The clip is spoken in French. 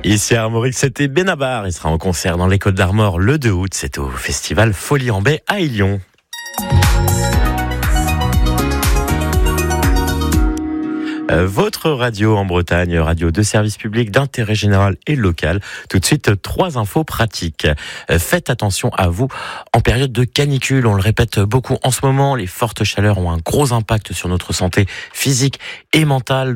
Ici à Armorique, c'était Benabar. Il sera en concert dans les Côtes d'Armor le 2 août. C'est au festival Folie en Baie à Illon. Votre radio en Bretagne, radio de service public d'intérêt général et local. Tout de suite, 3 infos pratiques. Faites attention à vous en période de canicule. On le répète beaucoup en ce moment, les fortes chaleurs ont un gros impact sur notre santé physique et mentale.